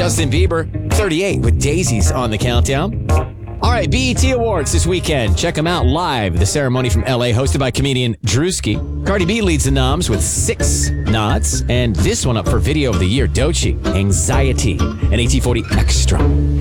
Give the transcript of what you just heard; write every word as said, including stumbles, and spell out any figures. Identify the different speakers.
Speaker 1: Justin Bieber, thirty-eight with Daisies on the countdown. All right, B E T Awards this weekend. Check them out live. The ceremony from L A, hosted by comedian Drewski. Cardi B leads the noms with six nods. And this one up for Video of the Year, Doechii, Anxiety, and A T forty Extra.